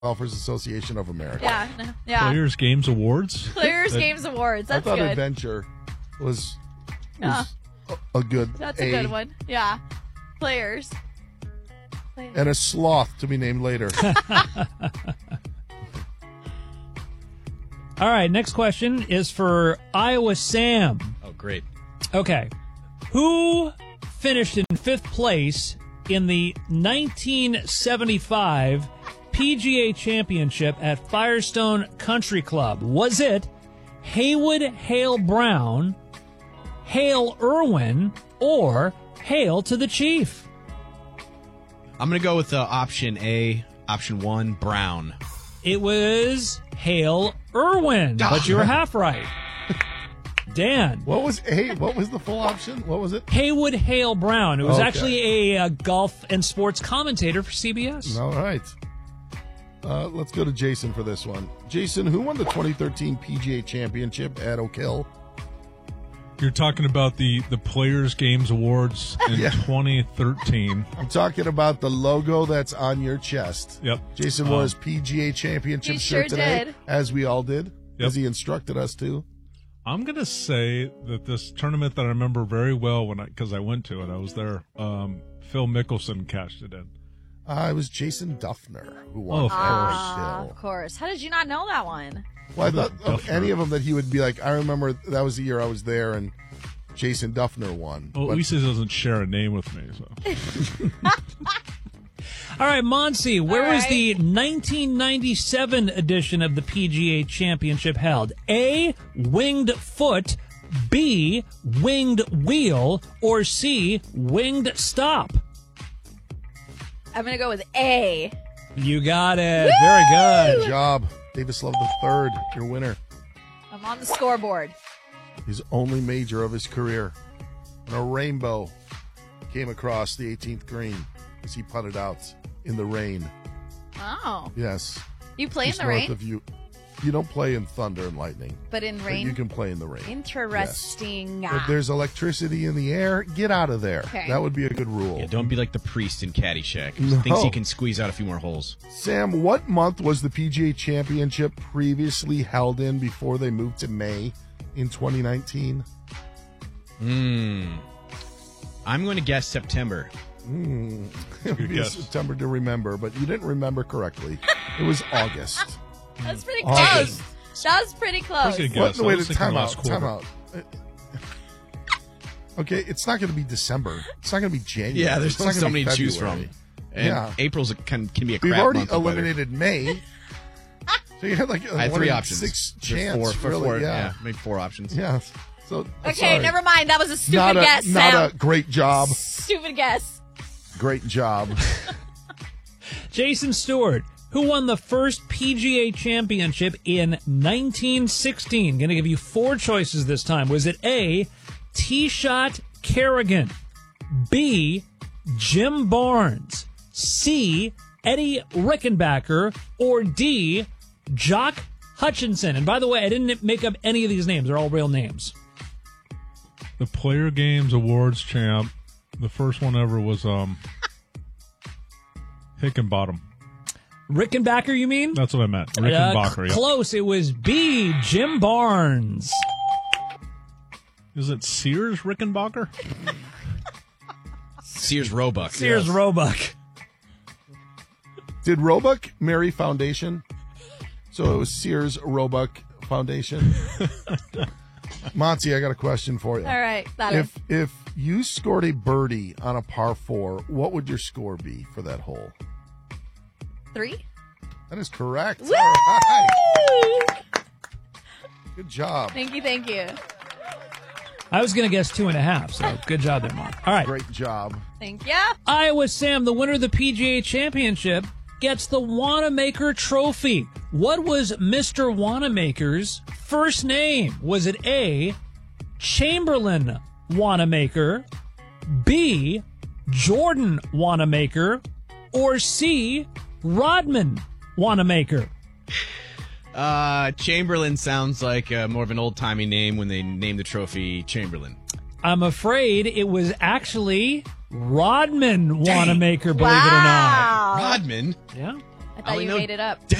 Golfers Association of America. Yeah, yeah. Players Games Awards. Players Games Awards. That's I thought good. Adventure was Yeah. a good That's a good one. Yeah. Players. And a sloth to be named later. All right, next question is for Iowa Sam. Oh, great. Okay. Who finished in 5th place in the 1975 PGA Championship at Firestone Country Club? Was it Haywood Hale Brown, Hale Irwin, or Hail to the Chief? I'm going to go with option A, option 1, Brown. It was Hale Irwin, but you were half right. Dan. What was the full option? What was it? Haywood Hale Brown. It was Okay. actually a golf and sports commentator for CBS. All right. Let's go to Jason for this one. Jason, who won the 2013 PGA Championship at Oak Hill? You're talking about the Players Games Awards in 2013. I'm talking about the logo that's on your chest. Yep. Jason wore his PGA Championship He shirt sure today, did. as we all did, Yep. as he instructed us to. I'm going to say that this tournament that I remember very well because I went to it, I was there, Phil Mickelson cashed it in. It was Jason Duffner who won. Oh, at of Oak course. Hill. Of course. How did you not know that one? Well, I thought of Duffner. any of them that he would be like, I remember that was the year I was there and Jason Duffner won. Well, at least he doesn't share a name with me. So. All right, Monsi, where All was right. the 1997 edition of the PGA Championship held? A, Winged Foot, B, Winged Wheel, or C, Winged Stop? I'm going to go with A. You got it. Very good. Good job. Davis Love III, your winner. I'm on the scoreboard. His only major of his career. And a rainbow came across the 18th green as he putted out in the rain. Oh. Yes. You play in Just the north rain? of you. You don't play in thunder and lightning. But in But rain? you can play in the rain. Interesting. If there's electricity in the air, get out of there. Okay. That would be a good rule. Yeah, don't be like the priest in Caddyshack. No. Thinks he can squeeze out a few more holes. Sam, what month was the PGA Championship previously held in before they moved to May in 2019? I'm going to guess September. It would be guess. September to remember, but you didn't remember correctly. It was August. That's pretty August. close. That was pretty close. Pretty good What? guess. I Wait, was thinking time out. last quarter. Time out. Okay, it's not going to be December. It's not going to be January. Yeah, there's It's only not so gonna be many to choose February. from. And Yeah. April's can be a crap We've already month of weather. eliminated May. So you had like I had one 3 in options. 6 There's chance. four, really, yeah, maybe 4 options. Yeah. So Okay, sorry. never mind. That was a stupid guess, Not Sam. a great job. Stupid guess. Great job. Jason Stewart, who won the first PGA Championship in 1916? Going to give you 4 choices this time. Was it A, T-Shot Kerrigan, B, Jim Barnes, C, Eddie Rickenbacker, or D, Jock Hutchinson? And by the way, I didn't make up any of these names. They're all real names. The Player Games Awards champ, the first one ever was Hickenbottom. Rickenbacker, you mean? That's what I meant. Rickenbacker. Yeah. Close. It was B, Jim Barnes. Is it Sears Rickenbacker? Sears Roebuck. Sears Roebuck. Did Roebuck marry Foundation? So it was Sears Roebuck Foundation. Monty, I got a question for you. All right. That is. If you scored a birdie on a par 4, what would your score be for that hole? 3? That is correct. Woo! All right. Good job. Thank you, thank you. I was going to guess 2.5, so good job there, Mom. All right. Great job. Thank you. Iowa Sam, the winner of the PGA Championship, gets the Wanamaker Trophy. What was Mr. Wanamaker's first name? Was it A, Chamberlain Wanamaker, B, Jordan Wanamaker, or C, Rodman Wanamaker? Chamberlain sounds like more of an old-timey name when they named the trophy Chamberlain. I'm afraid it was actually Rodman Wanamaker, believe it or not. Wow. Rodman? Yeah. I thought you made it up.